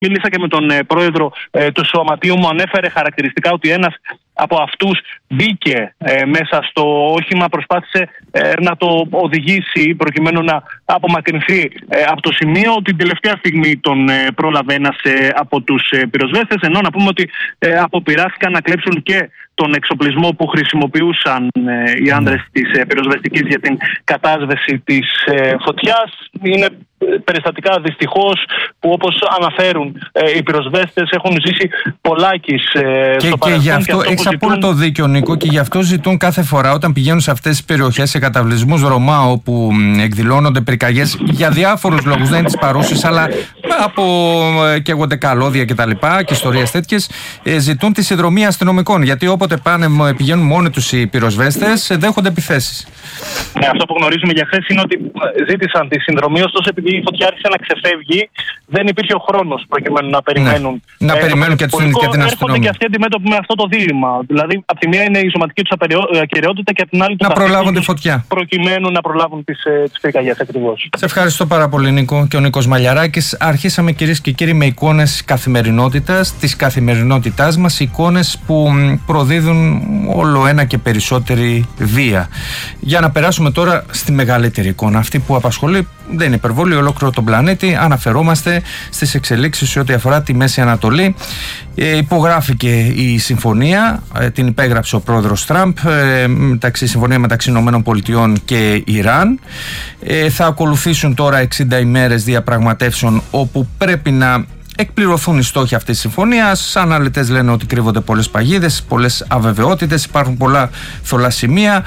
Μίλησα και με τον πρόεδρο του σωματείου μου, ανέφερε χαρακτηριστικά ότι ένας από αυτούς μπήκε μέσα στο όχημα, προσπάθησε να το οδηγήσει προκειμένου να απομακρυνθεί από το σημείο. Την τελευταία στιγμή τον πρόλαβε ένας από τους πυροσβέστες, ενώ να πούμε ότι αποπειράθηκαν να κλέψουν και τον εξοπλισμό που χρησιμοποιούσαν οι άνδρες της πυροσβεστικής για την κατάσβεση της φωτιάς. Είναι περιστατικά δυστυχώς που, όπως αναφέρουν οι πυροσβέστες, έχουν ζήσει πολλάκις στο παρελθόν. Και γι' αυτό έχεις απόλυτο δίκιο, Νίκο, και γι' αυτό ζητούν κάθε φορά όταν πηγαίνουν σε αυτές τις περιοχές, σε καταβλισμούς Ρωμά, όπου εκδηλώνονται πυρκαγιές για διάφορους λόγους, δεν είναι τις παρούσεις, αλλά από καίγονται καλώδια κτλ. Και ιστορίες τέτοιες, ζητούν τη συνδρομή αστυνομικών. Γιατί όποτε πηγαίνουν μόνοι τους οι πυροσβέστες, δέχονται επιθέσεις. Ναι, αυτό που γνωρίζουμε για χθες είναι ότι ζήτησαν τη συνδρομή, ωστόσο επειδή η φωτιά άρχισε να ξεφεύγει, δεν υπήρχε ο χρόνος προκειμένου να περιμένουν. Ναι, να περιμένουν και την αστυνομία. Έρχονται και αυτοί αντιμέτωποι με αυτό το δίλημμα. Δηλαδή, από τη μία είναι η σωματική τους ακεραιότητα και από την άλλη να προλάβουν τη φωτιά. Προκειμένου να προλάβουν τις πυρκαγιές ακριβώς. Σε ευχαριστώ πάρα πολύ, Νίκο. Και ο Νίκος Μαλιαράκης. Αρχίσαμε, κυρίες και κύριοι, με εικόνες καθημερινότητας, της καθημερινότητάς μας, εικόνες που προδίδουν όλο ένα και περισσότερη βία. Για να περάσουμε τώρα στη μεγαλύτερη εικόνα, αυτή που απασχολεί, δεν είναι υπερβολή, ολόκληρο τον πλανήτη. Αναφερόμαστε στις εξελίξεις σε ό,τι αφορά τη Μέση Ανατολή. Υπογράφηκε η συμφωνία, την υπέγραψε ο πρόεδρος Τραμπ, συμφωνία μεταξύ ΗΠΑ και Ιράν. Θα ακολουθήσουν τώρα 60 ημέρες διαπραγματεύσεων, όπου πρέπει να εκπληρωθούν οι στόχοι αυτής της συμφωνίας. Αναλυτές λένε ότι κρύβονται πολλές παγίδες, πολλές αβεβαιότητες, υπάρχουν πολλά θολά σημεία.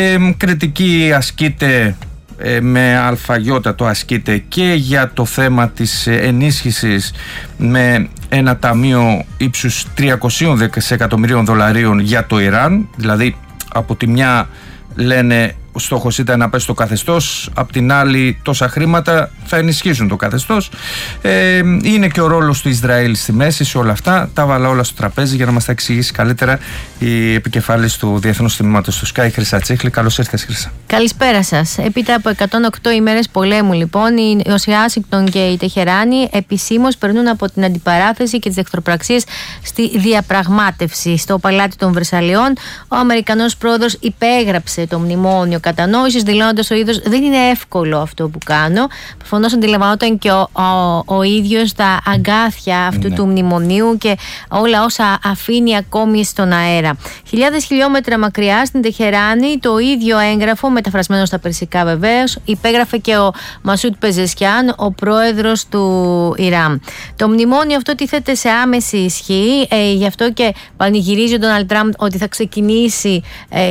Κριτική ασκείται, με αλφαγιώτα το ασκείται, και για το θέμα της ενίσχυσης με ένα ταμείο ύψους 300 δισεκατομμυρίων δολαρίων για το Ιράν. Δηλαδή, από τη μια λένε ο στόχος ήταν να πέσει το καθεστώς, απ' την άλλη τόσα χρήματα θα ενισχύσουν το καθεστώς. Είναι και ο ρόλος του Ισραήλ στη μέση σε όλα αυτά. Τα βάλα όλα στο τραπέζι για να μας τα εξηγήσει καλύτερα η επικεφάλης του Διεθνούς Τμήματος του Sky, Χρυσά Τσίχλη. Καλώς ήρθες, Χρυσά. Καλησπέρα σας. Έπειτα από 108 ημέρες πολέμου, λοιπόν, η Ουάσιγκτον και η Τεχεράνη επισήμως περνούν από την αντιπαράθεση και τις εχθροπραξίες στη διαπραγμάτευση. Στο Παλάτι των Βρυσσαλιών, ο Αμερικανός πρόεδρος υπέγραψε το μνημόνιο κατανόησης, δηλώνοντας ο ίδιος: δεν είναι εύκολο αυτό που κάνω. Προφανώς αντιλαμβανόταν και ο ίδιος τα αγκάθια αυτού του μνημονίου και όλα όσα αφήνει ακόμη στον αέρα. Χιλιάδες χιλιόμετρα μακριά στην Τεχεράνη, το ίδιο έγγραφο, μεταφρασμένο στα περσικά βεβαίως, υπέγραφε και ο Μασούτ Πεζεσκιάν, ο πρόεδρος του Ιράν. Το μνημόνιο αυτό τίθεται σε άμεση ισχύ, γι' αυτό και πανηγυρίζει ο Ντόναλντ Τραμπ ότι θα ξεκινήσει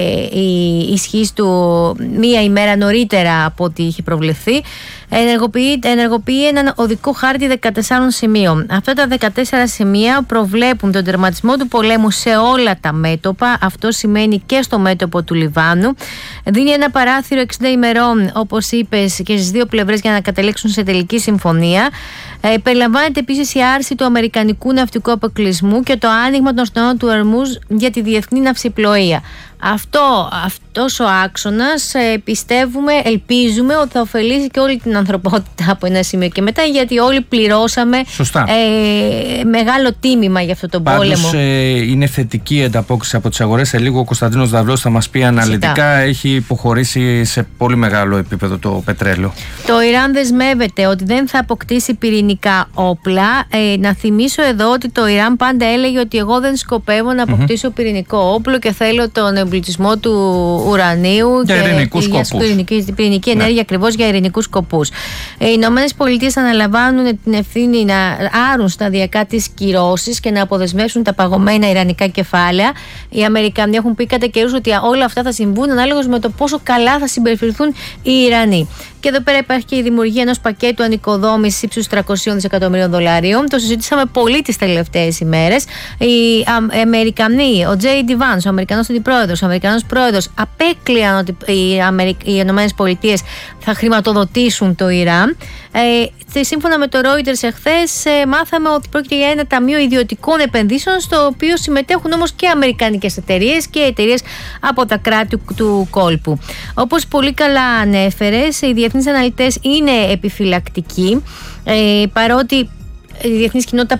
η ισχύς του μία ημέρα νωρίτερα από ό,τι είχε προβλεφθεί. Ενεργοποιεί έναν οδικό χάρτη 14 σημείων. Αυτά τα 14 σημεία προβλέπουν τον τερματισμό του πολέμου σε όλα τα μέτωπα. Αυτό σημαίνει και στο μέτωπο του Λιβάνου. Δίνει ένα παράθυρο 60 ημερών, όπως είπες, και στις δύο πλευρές για να καταλήξουν σε τελική συμφωνία. Περιλαμβάνεται επίσης η άρση του αμερικανικού ναυτικού αποκλεισμού και το άνοιγμα των στενών του Ορμούζ για τη διεθνή ναυσιπλοεία. Αυτός ο άξονας ελπίζουμε ότι θα ωφελήσει και όλη την ανθρωπότητα από ένα σημείο και μετά, γιατί όλοι πληρώσαμε μεγάλο τίμημα για αυτό τον πόλεμο. Πάντως είναι θετική η ανταπόκριση από τις αγορές. Σε λίγο ο Κωνσταντίνος Δαυλός θα μας πει αναλυτικά. Έχει υποχωρήσει σε πολύ μεγάλο επίπεδο το πετρέλαιο. Το Ιράν δεσμεύεται ότι δεν θα αποκτήσει πυρηνικά όπλα. Να θυμίσω εδώ ότι το Ιράν πάντα έλεγε ότι εγώ δεν σκοπεύω να αποκτήσω πυρηνικό όπλο και θέλω τον εμπλουτισμό του ουρανίου για ειρηνικούς σκοπούς. Πυρηνική ενέργεια ακριβώς για ειρηνικούς σκοπούς. Οι Ηνωμένες Πολιτείες αναλαμβάνουν την ευθύνη να άρουν σταδιακά τις κυρώσεις και να αποδεσμεύσουν τα παγωμένα ιρανικά κεφάλαια. Οι Αμερικανοί έχουν πει κατά καιρούς ότι όλα αυτά θα συμβούν ανάλογα με το πόσο καλά θα συμπεριφερθούν οι Ιρανοί. Και εδώ πέρα υπάρχει και η δημιουργία ενός πακέτου ανοικοδόμησης ύψους 300 δισεκατομμυρίων δολαρίων. Το συζητήσαμε πολύ τις τελευταίες ημέρες. Οι Αμερικανοί, ο J.D. Vance, ο Αμερικανός αντιπρόεδρος, ο Αμερικανός πρόεδρος, απέκλειαν ότι οι Ηνωμένες Πολιτείες θα χρηματοδοτήσουν το Ιράν. Σύμφωνα με το Reuters εχθές, μάθαμε ότι πρόκειται για ένα ταμείο ιδιωτικών επενδύσεων, στο οποίο συμμετέχουν όμως και αμερικανικές εταιρείες και εταιρείες από τα κράτη του κόλπου. Όπως πολύ καλά ανέφερες, οι διεθνείς αναλυτές είναι επιφυλακτικοί, παρότι η διεθνής κοινότητα